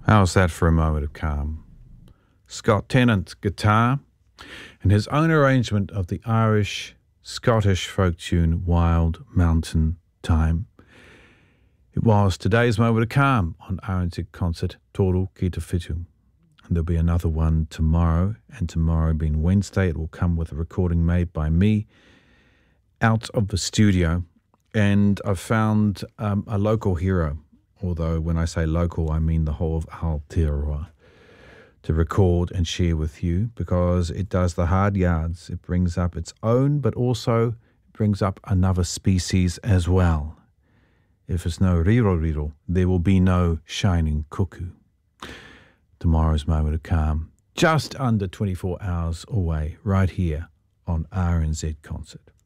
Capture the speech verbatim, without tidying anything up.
How's that for a moment of calm? Scott Tennant's guitar and his own arrangement of the Irish-Scottish folk tune Wild Mountain Time. It was today's moment of calm on R N Z Concert, Toro Ki Te Whitu. And there'll be another one tomorrow, and tomorrow being Wednesday, it will come with a recording made by me out of the studio. And I've found um, a local hero, although when I say local, I mean the whole of Aotearoa, to record and share with you, because it does the hard yards. It brings up its own, but also brings up another species as well. If it's no riro riro, there will be no shining cuckoo. Tomorrow's moment of calm, just under twenty-four hours away, right here on R N Z Concert.